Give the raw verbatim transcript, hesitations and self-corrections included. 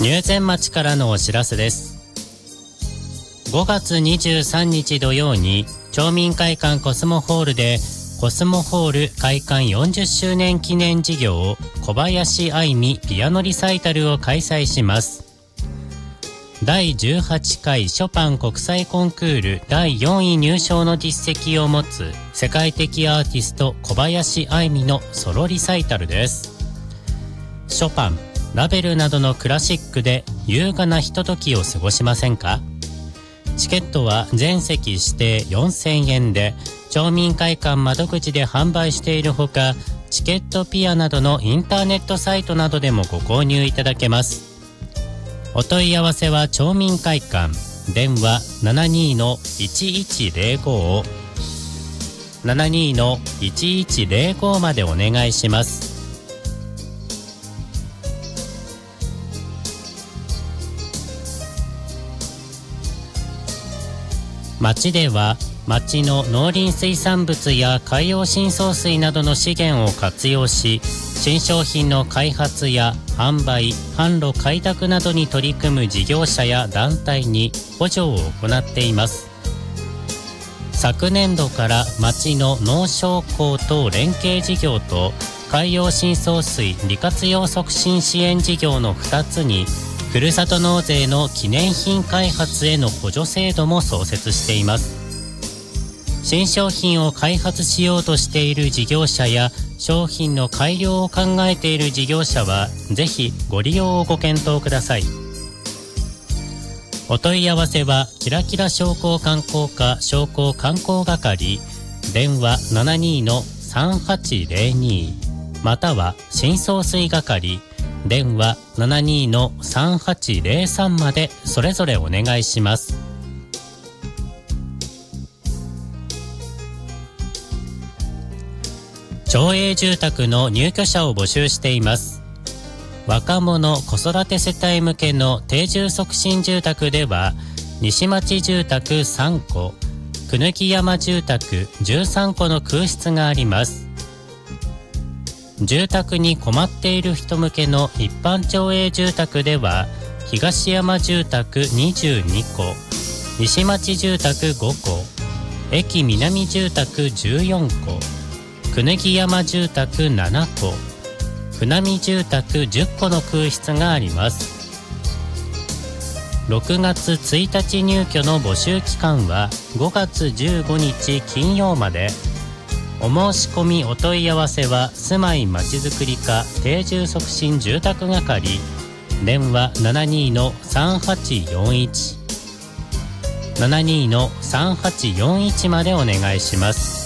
入善町からのお知らせです。ごがつにじゅうさんにち土曜に町民会館コスモホールでコスモホール開館よんじゅっしゅうねん記念事業小林愛実ピアノリサイタルを開催します。だいじゅうはちかいショパン国際コンクールだいよんい入賞の実績を持つ世界的アーティスト小林愛実のソロリサイタルです。ショパン、ラベルなどのクラシックで優雅なひとときを過ごしませんか？チケットは全席指定よんせんえんで町民会館窓口で販売しているほか、チケットピアなどのインターネットサイトなどでもご購入いただけます。お問い合わせは町民会館、電話 ななにーのいちいちゼロご ななにーのいちいちゼロごまでお願いします。町では町の農林水産物や海洋深層水などの資源を活用し、新商品の開発や販売、販路開拓などに取り組む事業者や団体に補助を行っています。昨年度から町の農商工等連携事業と海洋深層水利活用促進支援事業のふたつにふるさと納税の記念品開発への補助制度も創設しています。新商品を開発しようとしている事業者や商品の改良を考えている事業者はぜひご利用をご検討ください。お問い合わせはキラキラ商工観光課商工観光係、電話 ななにーのさんはちゼロに または深層水係、電話 ななにーのさんはちゼロさん までそれぞれお願いします。町営住宅の入居者を募集しています。若者子育て世帯向けの定住促進住宅では、西町住宅さんこ、椚山住宅じゅうさんこの空室があります。住宅に困っている人向けの一般町営住宅では、東山住宅にじゅうにこ、西町住宅ごこ、駅南住宅じゅうよんこ、椚山住宅ななこ、船見住宅じゅっこの空室があります。ろくがつついたち入居の募集期間はごがつじゅうごにち金曜まで。お申し込みお問い合わせは住まいまちづくり課定住促進住宅係、電話 ななにーのさんはちよんいち ななにーのさんはちよんいち までお願いします。